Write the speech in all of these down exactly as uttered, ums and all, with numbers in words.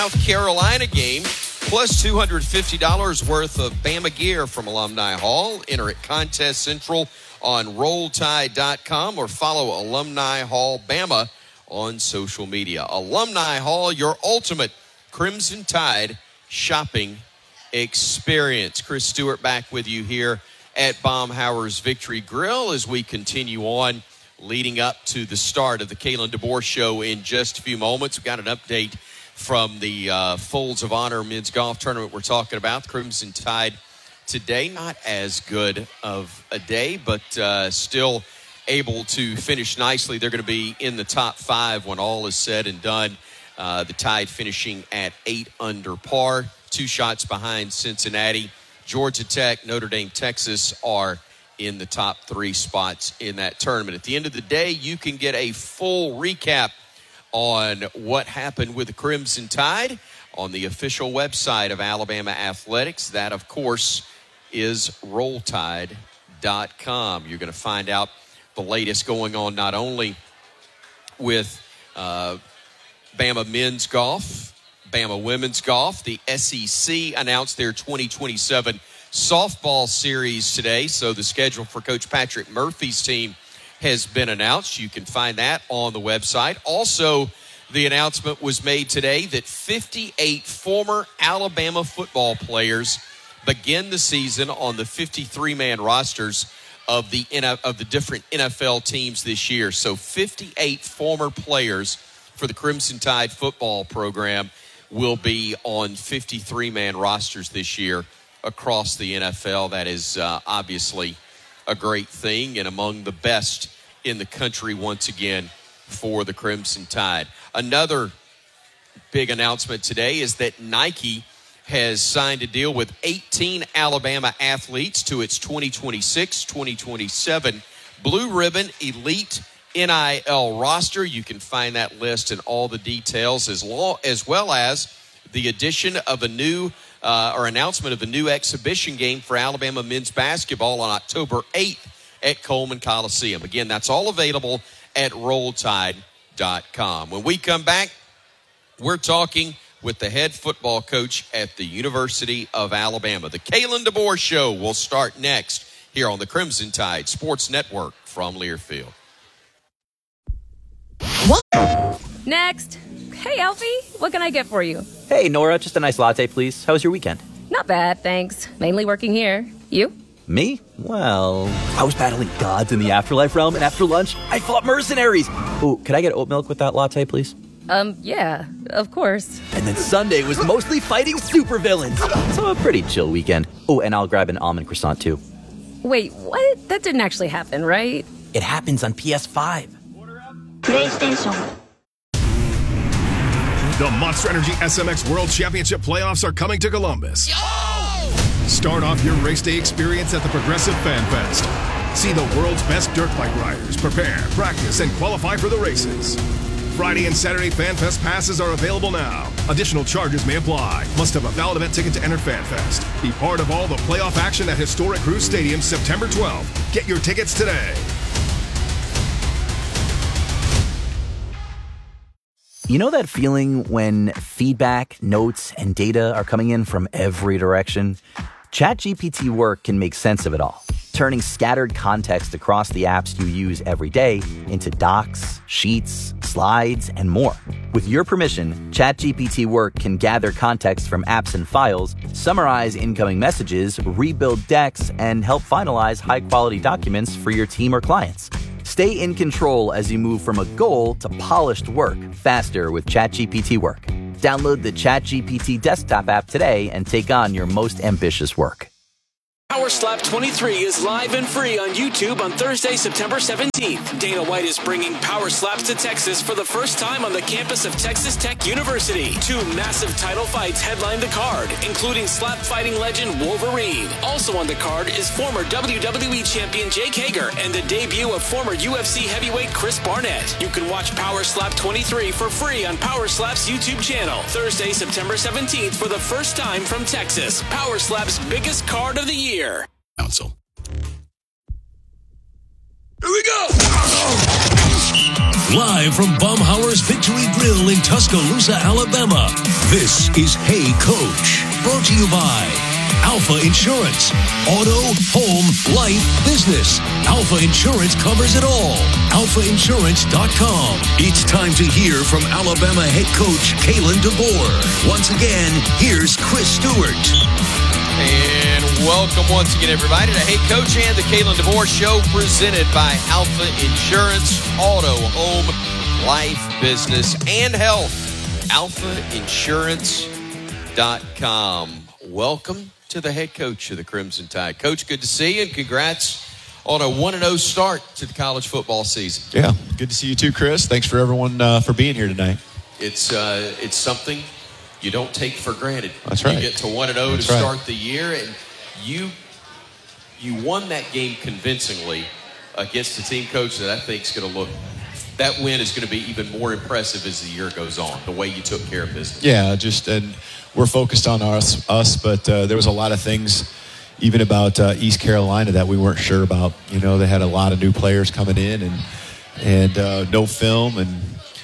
South Carolina game, plus two hundred fifty dollars worth of Bama gear from Alumni Hall. Enter at Contest Central on roll tide dot com or follow Alumni Hall Bama on social media. Alumni Hall, your ultimate Crimson Tide shopping experience. Chris Stewart back with you here at Baumhower's Victory Grill as we continue on leading up to the start of the Kalen DeBoer Show in just a few moments. We've got an update from the uh, Folds of Honor men's golf tournament we're talking about. The Crimson Tide today, not as good of a day, but uh, still able to finish nicely. They're going to be in the top five when all is said and done. Uh, the Tide finishing at eight under par, two shots behind Cincinnati. Georgia Tech, Notre Dame, Texas are in the top three spots in that tournament. At the end of the day, you can get a full recap on what happened with the Crimson Tide on the official website of Alabama Athletics. That, of course, is roll tide dot com. You're going to find out the latest going on not only with uh, Bama men's golf, Bama women's golf. The S E C announced their twenty twenty-seven softball series today, so the schedule for Coach Patrick Murphy's team has been announced. You can find that on the website. Also, the announcement was made today that fifty-eight former Alabama football players begin the season on the fifty-three man rosters of the of the different N F L teams this year. So fifty-eight former players for the Crimson Tide football program will be on fifty-three man rosters this year across the N F L. That is uh, obviously a great thing and among the best in the country once again for the Crimson Tide. Another big announcement today is that Nike has signed a deal with eighteen Alabama athletes to its twenty twenty-six twenty twenty-seven Blue Ribbon Elite N I L roster. You can find that list and all the details as, law, as well as the addition of a new uh, or announcement of a new exhibition game for Alabama men's basketball on October eighth at Coleman Coliseum. Again, that's all available at roll tide dot com. When we come back, we're talking with the head football coach at the University of Alabama. The Kalen DeBoer Show will start next here on the Crimson Tide Sports Network from Learfield. What? Next. Hey, Alfie, what can I get for you? Hey, Nora, just a nice latte, please. How was your weekend? Not bad, thanks. Mainly working here. You? Me? Well, I was battling gods in the afterlife realm, and after lunch, I fought mercenaries. Ooh, could I get oat milk with that latte, please? Um, yeah, of course. And then Sunday was mostly fighting supervillains. So a pretty chill weekend. Oh, and I'll grab an almond croissant, too. Wait, what? That didn't actually happen, right? It happens on P S five. PlayStation. The Monster Energy S M X World Championship playoffs are coming to Columbus. Yo! Start off your race day experience at the Progressive Fan Fest. See the world's best dirt bike riders prepare, practice, and qualify for the races. Friday and Saturday Fan Fest passes are available now. Additional charges may apply. Must have a valid event ticket to enter Fan Fest. Be part of all the playoff action at Historic Crew Stadium September twelfth. Get your tickets today. You know that feeling when feedback, notes, and data are coming in from every direction? ChatGPT Work can make sense of it all, turning scattered context across the apps you use every day into docs, sheets, slides, and more. With your permission, ChatGPT Work can gather context from apps and files, summarize incoming messages, rebuild decks, and help finalize high-quality documents for your team or clients. Stay in control as you move from a goal to polished work faster with ChatGPT Work. Download the ChatGPT desktop app today and take on your most ambitious work. Power Slap twenty-three is live and free on YouTube on Thursday, September seventeenth. Dana White is bringing Power Slaps to Texas for the first time on the campus of Texas Tech University. Two massive title fights headline the card, including slap fighting legend Wolverine. Also on the card is former W W E champion Jake Hager and the debut of former U F C heavyweight Chris Barnett. You can watch Power Slap twenty-three for free on Power Slap's YouTube channel. Thursday, September seventeenth for the first time from Texas. Power Slap's biggest card of the year. Council. Here we go! Live from Baumhauer's Victory Grill in Tuscaloosa, Alabama, this is Hey Coach, brought to you by Alpha Insurance. Auto, home, life, business. Alpha Insurance covers it all. alpha insurance dot com. It's time to hear from Alabama head coach Kalen DeBoer. Once again, here's Chris Stewart. And welcome once again, everybody, to Hey Coach and the Kalen DeBoer Show, presented by Alpha Insurance, Auto, Home, Life, Business, and Health. alpha insurance dot com. Welcome to the head coach of the Crimson Tide. Coach, good to see you, and congrats on a one and oh start to the college football season. Yeah, good to see you too, Chris. Thanks for everyone uh, for being here tonight. It's uh, it's something you don't take for granted. That's right. You get to one and oh to right. start the year, and you you won that game convincingly against a team, coach, that I think is going to look, that win is going to be even more impressive as the year goes on, the way you took care of business. Yeah, just, and we're focused on us, us but uh, there was a lot of things even about uh, East Carolina that we weren't sure about. You know, they had a lot of new players coming in, and, and uh, no film, and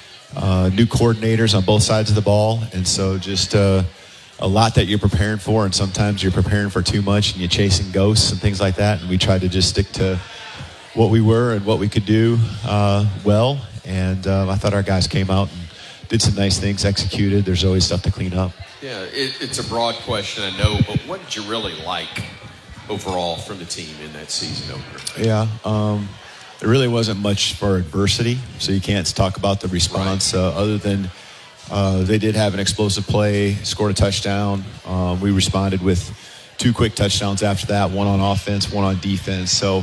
Uh, new coordinators on both sides of the ball, and so just uh, a lot that you're preparing for, and sometimes you're preparing for too much and you're chasing ghosts and things like that, and we tried to just stick to what we were and what we could do uh, well, and uh, I thought our guys came out and did some nice things, executed. There's always stuff to clean up. Yeah, it, it's a broad question, I know, but what did you really like overall from the team in that season opener? Yeah, um, there really wasn't much for adversity, so you can't talk about the response right. uh, other than uh, they did have an explosive play, scored a touchdown. Um, we responded with two quick touchdowns after that, one on offense, one on defense. So,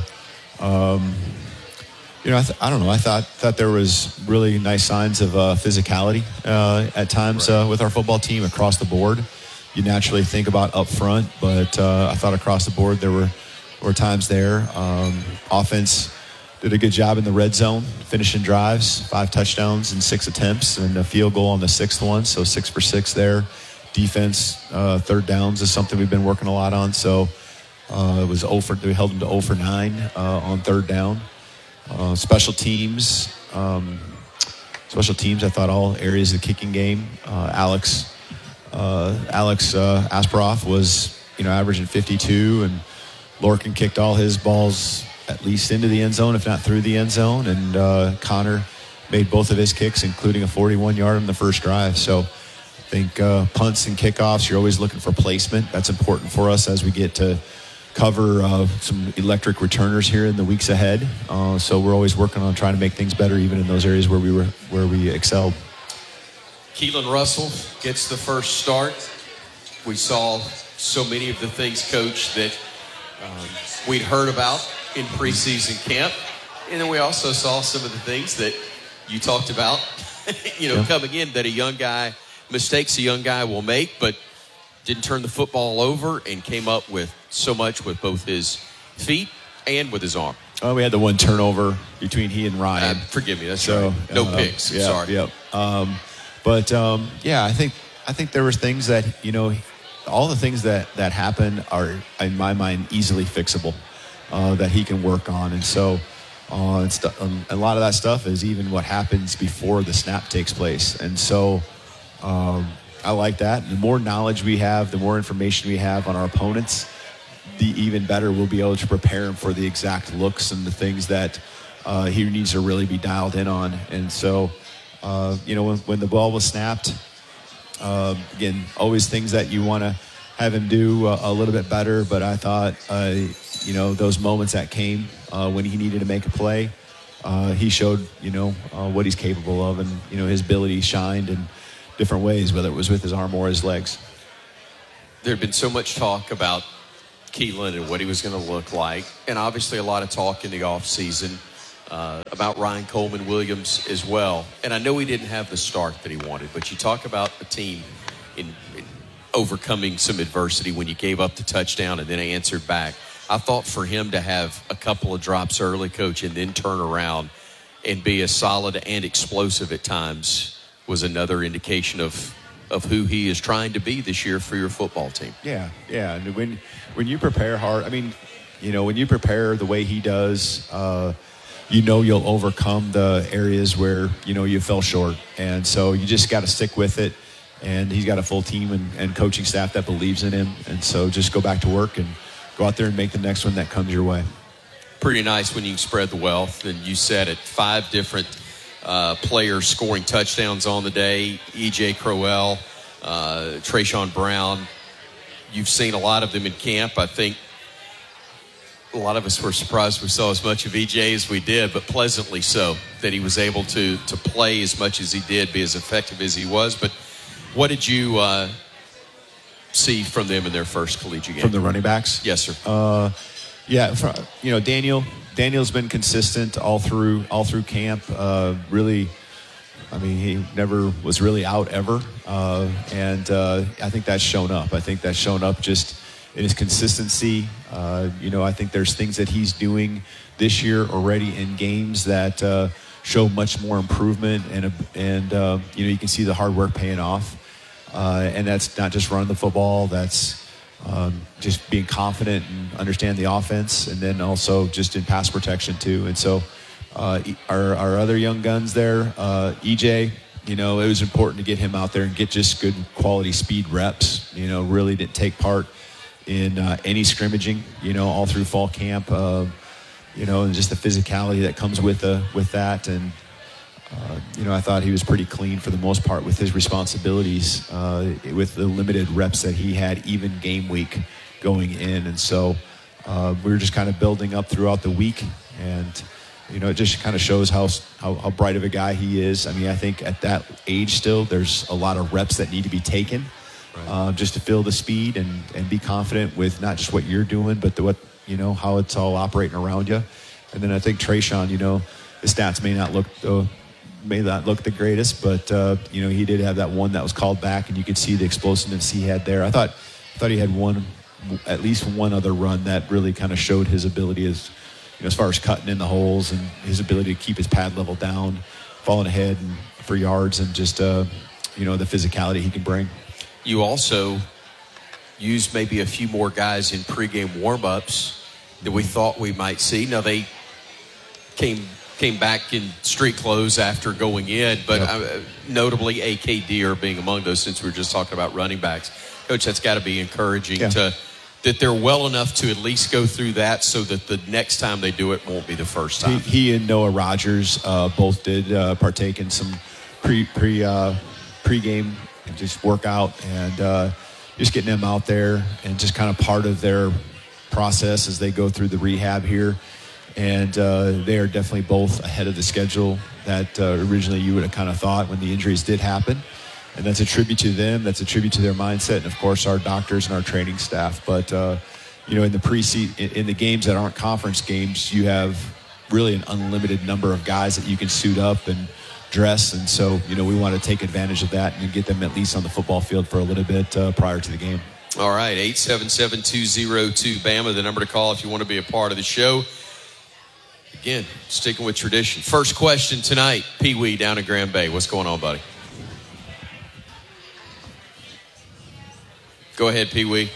um, you know, I, th- I don't know. I thought thought there was really nice signs of uh, physicality uh, at times right. uh, with our football team across the board. You naturally think about up front, but uh, I thought across the board there were, were times there. Um, offense did a good job in the red zone, finishing drives, five touchdowns and six attempts, and a field goal on the sixth one, so six for six there. Defense, uh, third downs is something we've been working a lot on, so uh, it was oh for, we held them to oh for nine uh, on third down. Uh, special teams, um, special teams, I thought all areas of the kicking game. Uh, Alex, uh, Alex uh, Asparoff was, you know, averaging fifty-two, and Lorcan kicked all his balls at least into the end zone, if not through the end zone. And uh, Connor made both of his kicks, including a forty-one yard in the first drive. So I think uh, punts and kickoffs, you're always looking for placement. That's important for us as we get to cover uh, some electric returners here in the weeks ahead. Uh, so we're always working on trying to make things better, even in those areas where we were where we excelled. Keelan Russell gets the first start. We saw so many of the things, Coach, that um, we'd heard about in preseason camp, and then we also saw some of the things that you talked about, you know, yeah. coming in, that a young guy, mistakes a young guy will make, but didn't turn the football over and came up with so much with both his feet and with his arm. Oh, we had the one turnover between he and Ryan. Uh, forgive me, that's so right. No uh, picks. Yeah, Sorry. Yep. Um, but um, yeah, I think I think there was things that, you know, all the things that that happen are, in my mind, easily fixable. Uh, that he can work on, and so uh, it's st- um, a lot of that stuff is even what happens before the snap takes place, and so um, I like that. And the more knowledge we have, the more information we have on our opponents, the even better we'll be able to prepare him for the exact looks and the things that uh, he needs to really be dialed in on. And so, uh, you know, when, when the ball was snapped, uh, again, always things that you want to have him do uh, a little bit better, but I thought, uh, you know, those moments that came uh, when he needed to make a play, uh, he showed, you know, uh, what he's capable of, and, you know, his ability shined in different ways, whether it was with his arm or his legs. There had been so much talk about Keelan and what he was going to look like, and obviously a lot of talk in the offseason uh, about Ryan Coleman Williams as well. And I know he didn't have the start that he wanted, but you talk about the team in, in overcoming some adversity when you gave up the touchdown and then answered back. I thought for him to have a couple of drops early, Coach, and then turn around and be as solid and explosive at times was another indication of of who he is trying to be this year for your football team. Yeah, yeah. And when when you prepare hard, I mean, you know, when you prepare the way he does, uh, you know you'll overcome the areas where, you know, you fell short. And so you just got to stick with it. And he's got a full team and, and coaching staff that believes in him. And so just go back to work and go out there and make the next one that comes your way. Pretty nice when you can spread the wealth. And you said it, five different uh, players scoring touchdowns on the day. E J Crowell, uh, Trayshawn Brown. You've seen a lot of them in camp. I think a lot of us were surprised we saw as much of E J as we did, but pleasantly so, that he was able to to play as much as he did, be as effective as he was. But what did you uh, see from them in their first collegiate game? From the running backs? Yes, sir. Uh, yeah, for, you know, Daniel. Daniel's been consistent all through all through camp. Uh, really, I mean, he never was really out ever, uh, and uh, I think that's shown up. I think that's shown up just in his consistency. Uh, you know, I think there's things that he's doing this year already in games that uh, show much more improvement, and and uh, you know, you can see the hard work paying off. Uh, and that's not just running the football. That's um, just being confident and understand the offense, and then also just in pass protection too. And so uh, our, our other young guns there, uh, E J, you know, it was important to get him out there and get just good quality speed reps. You know, really didn't take part in uh, any scrimmaging, you know, all through fall camp. Uh, you know, and just the physicality that comes with uh, with that. And Uh, you know, I thought he was pretty clean for the most part with his responsibilities, uh, with the limited reps that he had, even game week going in. And so uh, we were just kind of building up throughout the week. And, you know, it just kind of shows how, how, how bright of a guy he is. I mean, I think at that age still, there's a lot of reps that need to be taken, right. uh, just to feel the speed and, and be confident with not just what you're doing, but the, what, you know, how it's all operating around you. And then I think Trayshawn, you know, his stats may not look uh, may not look the greatest, but uh, you know, he did have that one that was called back, and you could see the explosiveness he had there. I thought, I thought he had one, at least one other run that really kind of showed his ability as, you know, as far as cutting in the holes and his ability to keep his pad level down, falling ahead and for yards, and just uh, you know, the physicality he can bring. You also used maybe a few more guys in pregame warmups that we thought we might see. Now they came. Came back in street clothes after going in, but yep. uh, notably A K Deer being among those, since we were just talking about running backs. Coach, that's got to be encouraging yeah. to that they're well enough to at least go through that so that the next time they do it won't be the first time. He, he and Noah Rogers uh, both did uh, partake in some pre, pre, uh, pre-game just workout, and uh, just getting them out there and just kind of part of their process as they go through the rehab here. And uh, they are definitely both ahead of the schedule that uh, originally you would have kind of thought when the injuries did happen. And that's a tribute to them. That's a tribute to their mindset. And, of course, our doctors and our training staff. But, uh, you know, in the pre-season, in the games that aren't conference games, you have really an unlimited number of guys that you can suit up and dress. And so, you know, we want to take advantage of that and get them at least on the football field for a little bit uh, prior to the game. All right, eight seven seven, two oh two, B A M A, the number to call if you want to be a part of the show. Again, sticking with tradition. First question tonight, Pee Wee down in Grand Bay. What's going on, buddy? Go ahead, Pee Wee.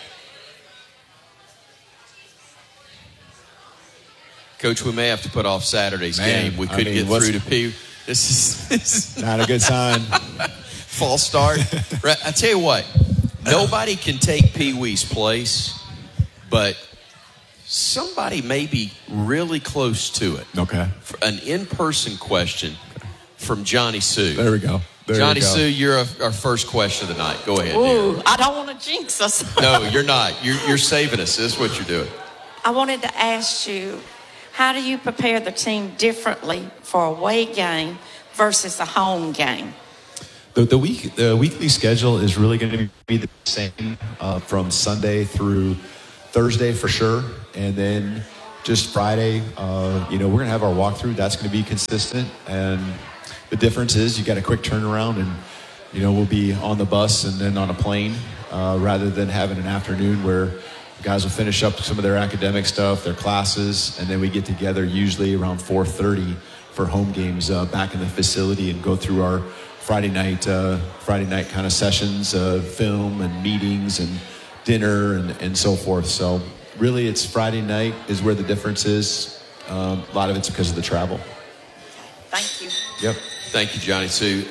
Coach, we may have to put off Saturday's Man, game. We I couldn't mean, get through to Pee Wee. This is, this is not a good sign. False start. I tell you what, nobody can take Pee Wee's place, but somebody may be really close to it. Okay. For an in-person question from Johnny Sue. There we go. There Johnny we go. Sue, you're a, our first question of the night. Go ahead. Ooh, dear. I don't want to jinx us. No, you're not. You're, you're saving us. This is what you're doing. I wanted to ask you, how do you prepare the team differently for a away game versus a home game? The, the week, the weekly schedule is really going to be the same uh, from Sunday through Thursday for sure, and then just Friday, uh, you know, we're going to have our walkthrough. That's going to be consistent, and the difference is you got a quick turnaround, and, you know, we'll be on the bus and then on a plane uh, rather than having an afternoon where guys will finish up some of their academic stuff, their classes, and then we get together usually around four thirty for home games uh, back in the facility and go through our Friday night, uh, Friday night kind of sessions, uh, film and meetings and dinner and, and so forth. So really it's Friday night is where the difference is. um, a lot of it's because of the travel. Thank you. Yep. Thank you, Johnny Sue.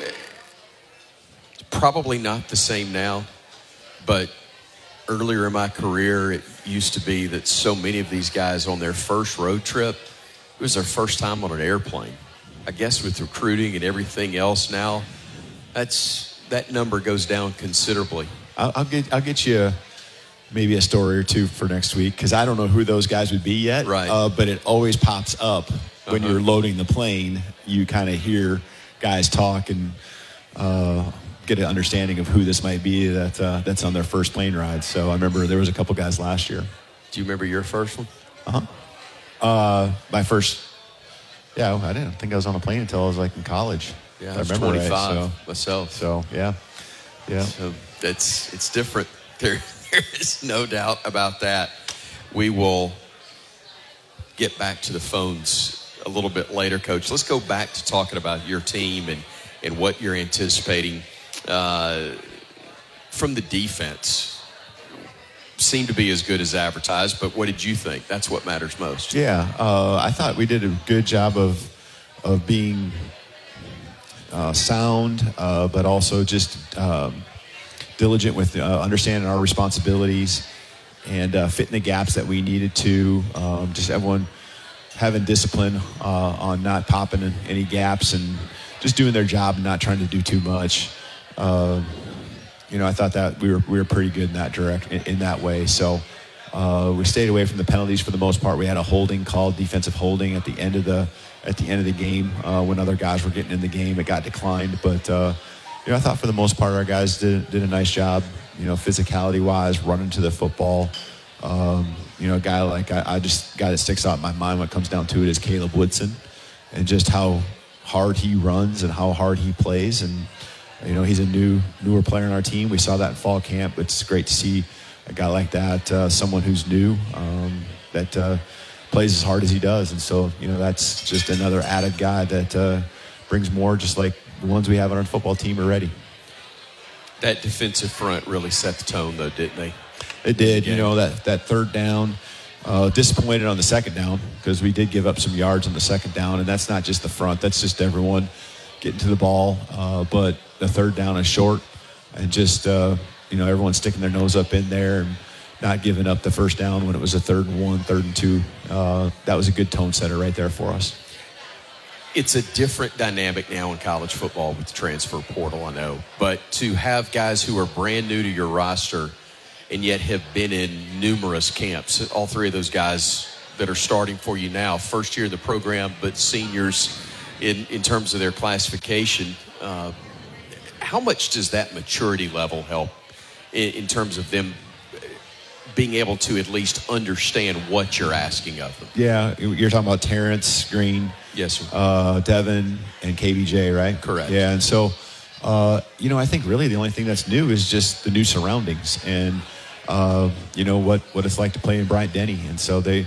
Probably not the same now, but earlier in my career, it used to be that so many of these guys on their first road trip, it was their first time on an airplane. I guess with recruiting and everything else now, that's that number goes down considerably. I'll, I'll get I'll get you maybe a story or two for next week because I don't know who those guys would be yet. Right. Uh, but it always pops up when Uh-huh. you're loading the plane. You kind of hear guys talk and uh, get an understanding of who this might be that uh, that's on their first plane ride. So I remember there was a couple guys last year. Do you remember your first one? Uh-huh. Uh, my first, yeah, I didn't think I was on a plane until I was like in college. Yeah, I I was remember twenty-five right, so, myself. So yeah, yeah. So that's it's different. There, there is no doubt about that. We will get back to the phones a little bit later, Coach. Let's go back to talking about your team and, and what you're anticipating uh, from the defense. Seemed to be as good as advertised, but what did you think? That's what matters most. Yeah, uh, I thought we did a good job of of being uh, sound, uh, but also just um, diligent with uh, understanding our responsibilities and uh, fitting the gaps that we needed to. Um, just everyone having discipline uh, on not popping in any gaps and just doing their job and not trying to do too much. Uh, You know, I thought that we were we were pretty good in that direct in, in that way. So uh, we stayed away from the penalties for the most part. We had a holding called, defensive holding at the end of the at the end of the game uh, when other guys were getting in the game. It got declined, but uh, you know, I thought for the most part our guys did did a nice job. You know, physicality wise, running to the football. Um, you know, a guy like I, I just guy that sticks out in my mind when it comes down to it is Caleb Woodson, and just how hard he runs and how hard he plays. And you know, he's a new, newer player on our team. We saw that in fall camp. It's great to see a guy like that, uh, someone who's new, um, that uh, plays as hard as he does. And so, you know, that's just another added guy that uh, brings more, just like the ones we have on our football team are ready. That defensive front really set the tone, though, didn't they? It did. You know, that, that third down, uh, disappointed on the second down because we did give up some yards on the second down. And that's not just the front. That's just everyone getting to the ball. Uh, but the third down is short, and just, uh, you know, everyone sticking their nose up in there and not giving up the first down when it was a third and one, third and two. Uh, that was a good tone setter right there for us. It's a different dynamic now in college football with the transfer portal, I know. But to have guys who are brand new to your roster and yet have been in numerous camps, all three of those guys that are starting for you now, first year of the program, but seniors in, in terms of their classification, uh, how much does that maturity level help in, in terms of them being able to at least understand what you're asking of them? Yeah, you're talking about Terrence Green, yes, sir. Uh, Devin, and K B J, right? Correct. Yeah, and so, uh, you know, I think really the only thing that's new is just the new surroundings and, uh, you know, what, what it's like to play in Bryant-Denny. And so they,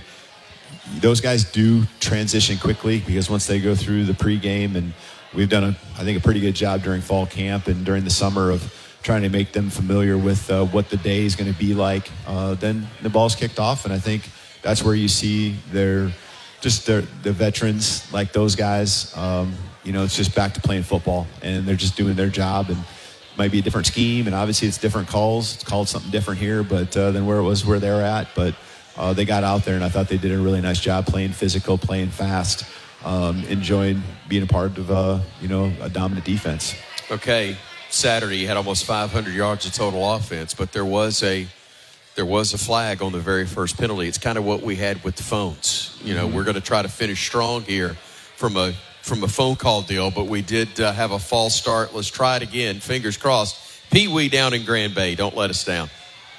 those guys do transition quickly because once they go through the pregame, and we've done, a, I think, a pretty good job during fall camp and during the summer of trying to make them familiar with uh, what the day is going to be like. Uh, then the ball's kicked off, and I think that's where you see their just their, the veterans like those guys. Um, you know, it's just back to playing football, and they're just doing their job. And it might be a different scheme, and obviously it's different calls. It's called something different here, but uh, than where it was where they're at. But uh, they got out there, and I thought they did a really nice job playing physical, playing fast. Um, enjoying being a part of, uh, you know, a dominant defense. Okay, Saturday you had almost five hundred yards of total offense, but there was a there was a flag on the very first penalty. It's kind of what we had with the phones. You know, mm-hmm. We're going to try to finish strong here from a from a phone call deal, but we did uh, have a false start. Let's try it again. Fingers crossed. Pee Wee down in Grand Bay. Don't let us down.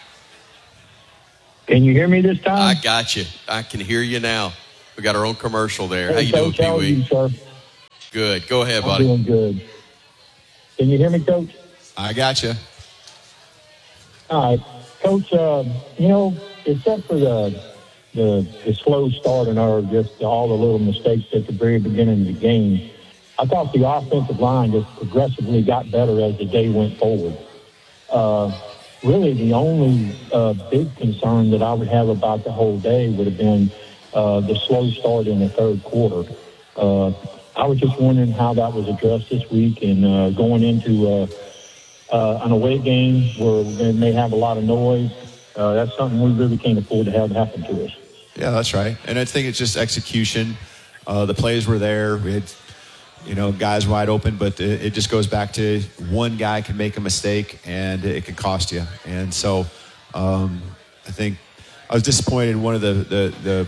Can you hear me this time? I got you. I can hear you now. We got our own commercial there. Hey, how you Coach, doing, how are Pee Wee? you, sir? Good. Go ahead, I'm buddy. doing good. Can you hear me, Coach? I got you. All right. Coach, uh, you know, except for the, the the slow start and our just all the little mistakes at the very beginning of the game, I thought the offensive line just progressively got better as the day went forward. Uh, really, the only uh, big concern that I would have about the whole day would have been uh, the slow start in the third quarter. Uh, I was just wondering how that was addressed this week, and uh, going into uh, uh, an away game where we may have a lot of noise. Uh, that's something we really can't afford to have happen to us. Yeah, that's right. And I think it's just execution. Uh, the plays were there. We had, you know, guys wide open, but it, it just goes back to one guy can make a mistake and it can cost you. And so um, I think I was disappointed in one of the the the,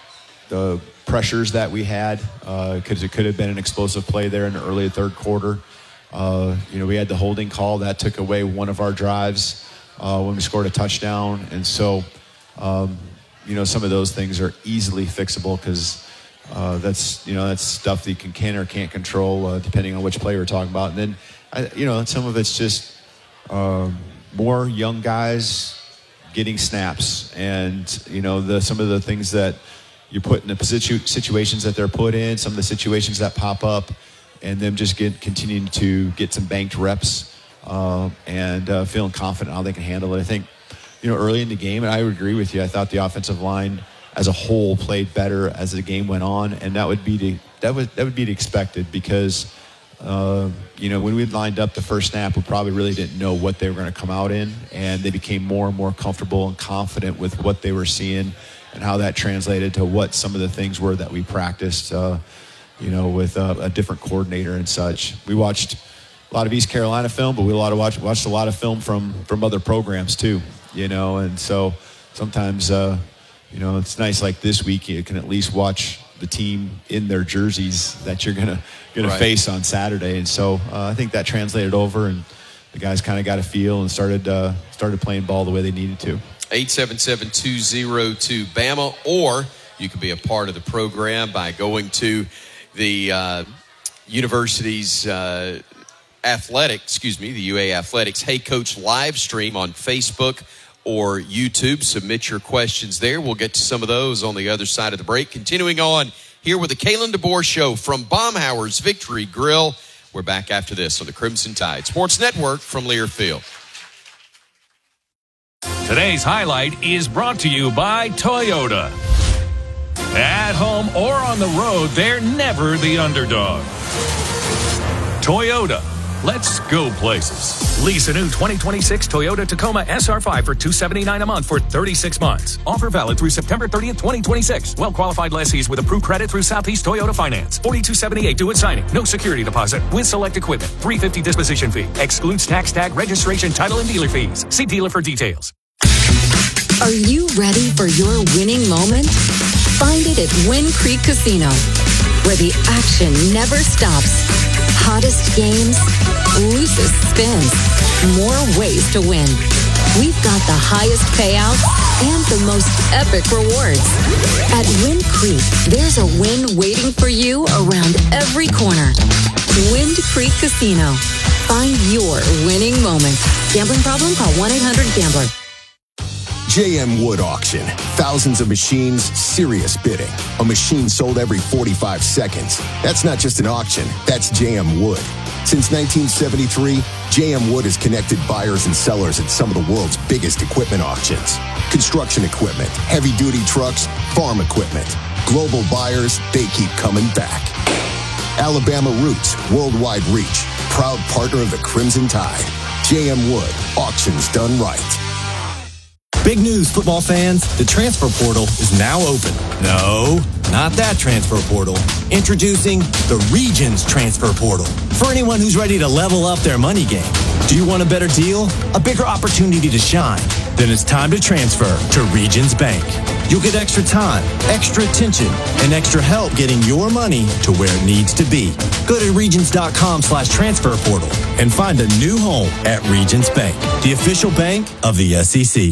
the pressures that we had because uh, it could have been an explosive play there in the early third quarter. Uh, you know, we had the holding call that took away one of our drives uh, when we scored a touchdown. And so, um, you know, some of those things are easily fixable because uh, that's, you know, that's stuff that you can, can or can't control uh, depending on which play we're talking about. And then, I, you know, some of it's just um, more young guys getting snaps and, you know, the some of the things that you put in the situ- situations that they're put in, some of the situations that pop up, and them just get continuing to get some banked reps uh, and uh, feeling confident how they can handle it. I think, you know, early in the game, and I would agree with you, I thought the offensive line as a whole played better as the game went on, and that would be the, that would that would be expected because, uh, you know, when we lined up the first snap, we probably really didn't know what they were going to come out in, and they became more and more comfortable and confident with what they were seeing and how that translated to what some of the things were that we practiced, uh, you know, with a, a different coordinator and such. We watched a lot of East Carolina film, but we a lot of watch, watched a lot of film from, from other programs too, you know, and so sometimes, uh, you know, it's nice like this week you can at least watch the team in their jerseys that you're gonna gonna right. face on Saturday, and so uh, I think that translated over, and the guys kind of got a feel and started uh, started playing ball the way they needed to. eight seven seven, two oh two, Bama, or you can be a part of the program by going to the uh, university's uh, athletic, excuse me, the U A Athletics Hey Coach live stream on Facebook or YouTube. Submit your questions there. We'll get to some of those on the other side of the break. Continuing on here with the Kalen DeBoer Show from Baumhower's Victory Grill. We're back after this on the Crimson Tide Sports Network from Learfield. Today's highlight is brought to you by Toyota. At home or on the road, they're never the underdog. Toyota. Let's go places. Lease a new twenty twenty-six Toyota Tacoma S R five for two hundred seventy-nine dollars a month for thirty-six months. Offer valid through September thirtieth, twenty twenty-six. Well-qualified lessees with approved credit through Southeast Toyota Finance. forty-two seventy-eight due at signing. No security deposit with select equipment. three hundred fifty dollars disposition fee. Excludes tax, tag, registration, title, and dealer fees. See dealer for details. Are you ready for your winning moment? Find it at Wind Creek Casino, where the action never stops. Hottest games, loosest spins, more ways to win. We've got the highest payouts and the most epic rewards. At Wind Creek, there's a win waiting for you around every corner. Wind Creek Casino. Find your winning moment. Gambling problem? Call one eight hundred gambler. J M Wood Auction. Thousands of machines, serious bidding. A machine sold every forty-five seconds. That's not just an auction, that's J M Wood. Since nineteen seventy-three, J M Wood has connected buyers and sellers at some of the world's biggest equipment auctions. Construction equipment, heavy-duty trucks, farm equipment. Global buyers, they keep coming back. Alabama roots, worldwide reach. Proud partner of the Crimson Tide. J M Wood, auctions done right. Big news, football fans. The transfer portal is now open. No, not that transfer portal. Introducing the Regions Transfer Portal. For anyone who's ready to level up their money game. Do you want a better deal? A bigger opportunity to shine? Then it's time to transfer to Regions Bank. You'll get extra time, extra attention, and extra help getting your money to where it needs to be. Go to regions.com slash transfer portal and find a new home at Regions Bank, the official bank of the S E C.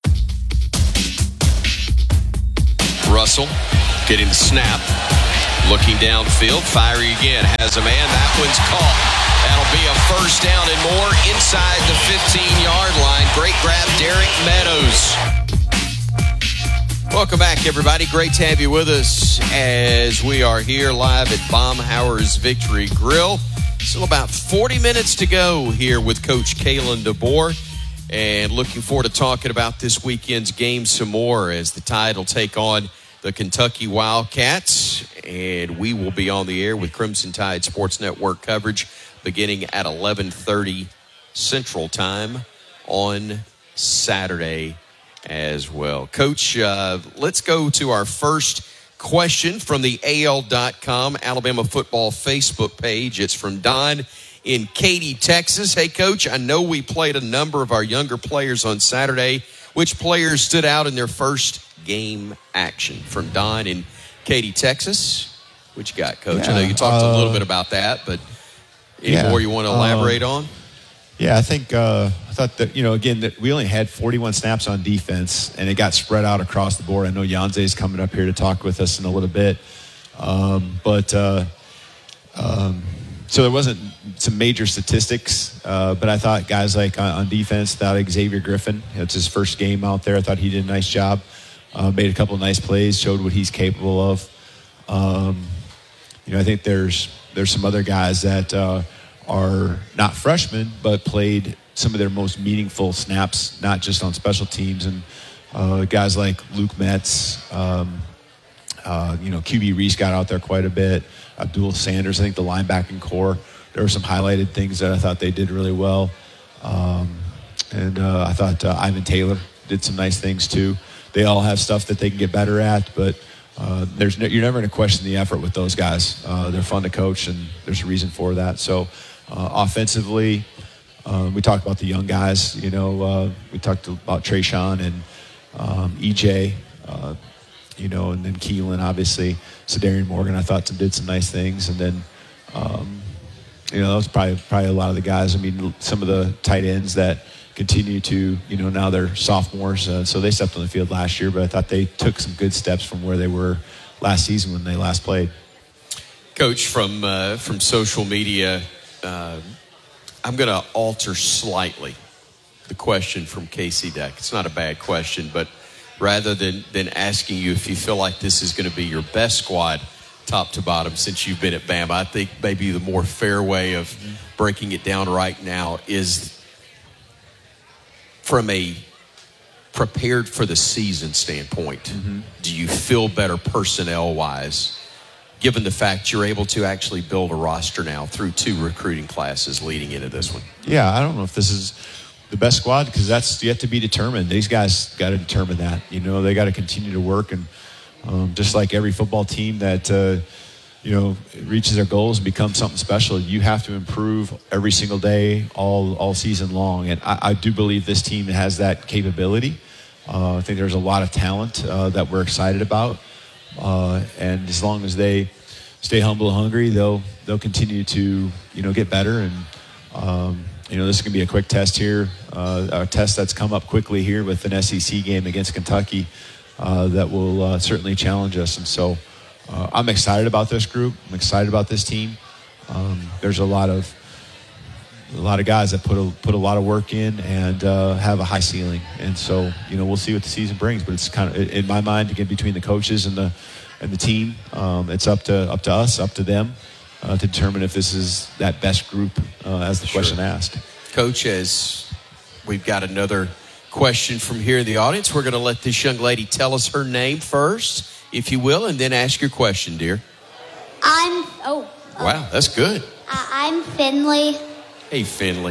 Russell getting the snap, looking downfield, fiery again, has a man, that one's caught. That'll be a first down and more inside the fifteen-yard line. Great grab, Derek Meadows. Welcome back, everybody. Great to have you with us as we are here live at Baumhower's Victory Grill. Still about forty minutes to go here with Coach Kalen DeBoer, and looking forward to talking about this weekend's game some more as the Tide will take on the Kentucky Wildcats. And we will be on the air with Crimson Tide Sports Network coverage beginning at eleven thirty Central Time on Saturday as well. Coach, uh, let's go to our first question from the A L dot com Alabama football Facebook page. It's from Don in Katy, Texas. Hey, Coach, I know we played a number of our younger players on Saturday. Which players stood out in their first game action? From Don in Katy, Texas. What you got, Coach? Yeah, I know you talked uh, a little bit about that, but any yeah, more you want to elaborate uh, on? Yeah, I think uh, I thought that, you know, again, that we only had forty-one snaps on defense, and it got spread out across the board. I know Yanze is coming up here to talk with us in a little bit. Um, but uh, um, so there wasn't some major statistics, uh, but I thought guys like on, on defense, thought Xavier Griffin, it's his first game out there. I thought he did a nice job, uh, made a couple of nice plays, showed what he's capable of. Um, you know, I think there's there's some other guys that uh, are not freshmen, but played some of their most meaningful snaps, not just on special teams. And uh, guys like Luke Metz, um, uh, you know, Q B Reese got out there quite a bit. Abdul Sanders, I think the linebacking core, there were some highlighted things that I thought they did really well. Um, and uh, I thought uh, Ivan Taylor did some nice things too. They all have stuff that they can get better at, but Uh, there's no, you're never going to question the effort with those guys. Uh, they're fun to coach, and there's a reason for that. So, uh, offensively, uh, we talked about the young guys. You know, uh, we talked about Trayshawn and um, E J, uh, you know, and then Keelan, obviously. Sadarian Morgan, I thought did some nice things. And then, um, you know, that was probably, probably a lot of the guys. I mean, some of the tight ends that continue to, you know, now they're sophomores, uh, so they stepped on the field last year, but I thought they took some good steps from where they were last season when they last played. Coach, from uh, from social media, uh, I'm going to alter slightly the question from Casey Deck. It's not a bad question, but rather than, than asking you if you feel like this is going to be your best squad top to bottom since you've been at Bama, I think maybe the more fair way of breaking it down right now is from a prepared for the season standpoint, mm-hmm. do you feel better personnel-wise, given the fact you're able to actually build a roster now through two recruiting classes leading into this one? Yeah, I don't know if this is the best squad because that's yet to be determined. These guys got to determine that. You know, they got to continue to work, and um, just like every football team that uh, you know, reaches their goals and becomes something special, you have to improve every single day, all all season long. And I, I do believe this team has that capability. Uh, I think there's a lot of talent uh, that we're excited about. Uh, and as long as they stay humble and hungry, they'll they'll continue to, you know, get better. And, um, you know, this is going to be a quick test here, uh, a test that's come up quickly here with an S E C game against Kentucky uh, that will uh, certainly challenge us. And so, Uh, I'm excited about this group. I'm excited about this team. Um, there's a lot of a lot of guys that put a put a lot of work in and uh, have a high ceiling. And so, you know, we'll see what the season brings. But it's kind of, in my mind, again, between the coaches and the and the team, um, it's up to up to us, up to them, uh, to determine if this is that best group, uh, as the sure. question asked. Coach, as we've got another question from here in the audience, we're going to let this young lady tell us her name first, if you will, and then ask your question, dear. I'm, oh. Wow, that's good. Uh, I'm Finley. Hey, Finley.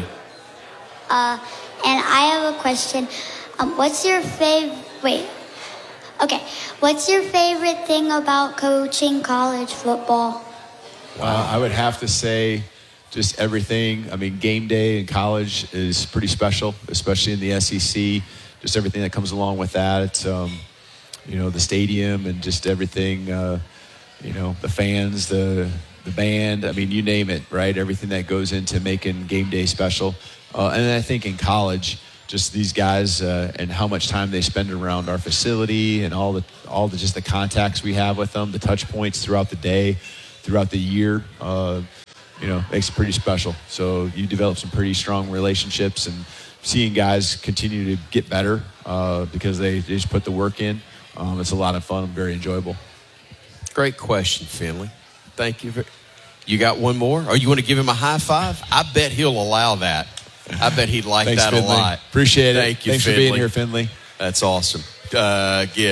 Uh, and I have a question. Um, what's your favorite, wait, okay. What's your favorite thing about coaching college football? Uh, I would have to say just everything. I mean, game day in college is pretty special, especially in the S E C. Just everything that comes along with that. It's, um, you know, the stadium and just everything, uh, you know, the fans, the the band, I mean, you name it, right? Everything that goes into making game day special. Uh, and then I think in college, just these guys uh, and how much time they spend around our facility and all the, all the, just the contacts we have with them, the touch points throughout the day, throughout the year, uh, you know, makes it pretty special. So you develop some pretty strong relationships, and seeing guys continue to get better uh, because they, they just put the work in. Um, it's a lot of fun and very enjoyable. Great question, Finley. Thank you. You got one more? Or you want to give him a high five? I bet he'll allow that. I bet he'd like Thanks, that Finley. a lot. Appreciate it. Thank you, Thanks Finley. for being here, Finley. That's awesome. Uh, again,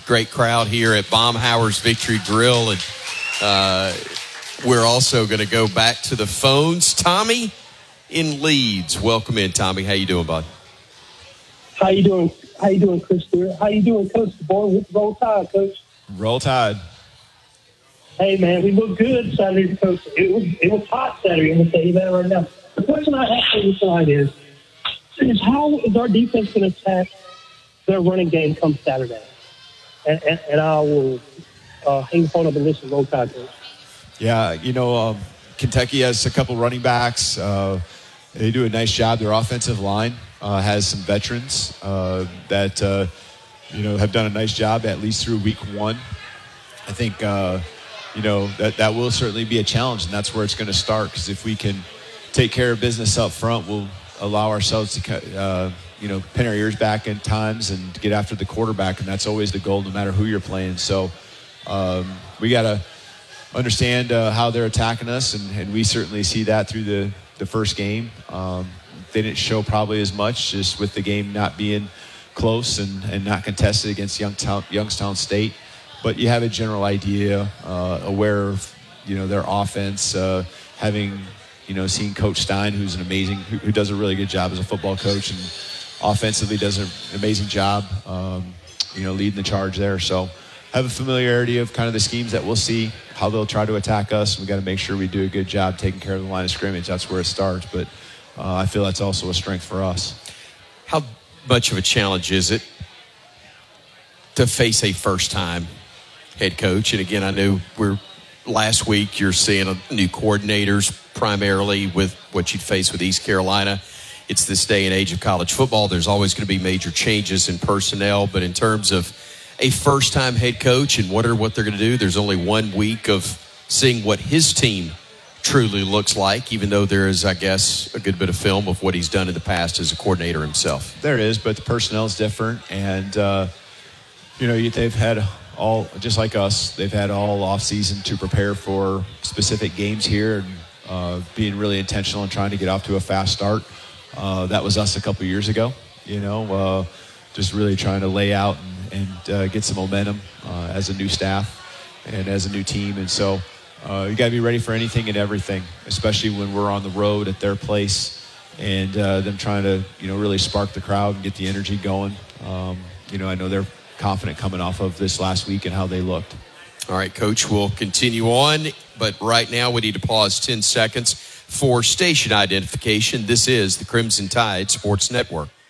great crowd here at Baumhauer's Victory Grill. And uh, we're also going to go back to the phones. Tommy in Leeds. Welcome in, Tommy. How you doing, bud? How you doing? How you doing, Chris Stewart? How you doing, Coach DeBoer? Roll Tide, Coach. Roll Tide. Hey, man, we looked good Saturday, Coach. It was it was hot Saturday. I'm going to tell you that right now. The question I have for you tonight is, is how is our defense going to attack their running game come Saturday? And, and, and I will uh, hang the phone up and listen. Roll Tide, Coach. Yeah, you know, um, Kentucky has a couple running backs. Uh, they do a nice job. Their offensive line uh, has some veterans uh, that, uh, you know, have done a nice job at least through week one. I think, uh, you know, that, that will certainly be a challenge, and that's where it's going to start, because if we can take care of business up front, we'll allow ourselves to, uh, you know, pin our ears back in times and get after the quarterback, and that's always the goal no matter who you're playing. So um, we got to understand uh, how they're attacking us, and, and we certainly see that through the, the first game. Um, they didn't show probably as much, just with the game not being close and, and not contested against Youngstown, Youngstown State. But you have a general idea, uh, aware of, you know, their offense, uh, having, you know, seen Coach Stein, who's an amazing, who, who does a really good job as a football coach, and offensively does an amazing job, um, you know, leading the charge there. So have a familiarity of kind of the schemes that we'll see, how they'll try to attack us. We got to make sure we do a good job taking care of the line of scrimmage. That's where it starts. But uh, I feel that's also a strength for us. How much of a challenge is it to face a first-time head coach? And again, I know we're last week you're seeing a new coordinators primarily with what you'd face with East Carolina. It's this day and age of college football. There's always going to be major changes in personnel, but in terms of a first-time head coach and what are what they're going to do, there's only one week of seeing what his team truly looks like, even though there is, I guess, a good bit of film of what he's done in the past as a coordinator himself. There is, but the personnel is different, and uh, you know, they've had all, just like us, they've had all off season to prepare for specific games here, and uh, being really intentional and trying to get off to a fast start. Uh, that was us a couple years ago, you know, uh, just really trying to lay out and, and uh, get some momentum uh, as a new staff and as a new team. And so uh, you got to be ready for anything and everything, especially when we're on the road at their place and uh, them trying to, you know, really spark the crowd and get the energy going. Um, you know, I know they're confident coming off of this last week and how they looked. All right, Coach, we'll continue on, but right now we need to pause ten seconds for station identification. This is the Crimson Tide Sports Network.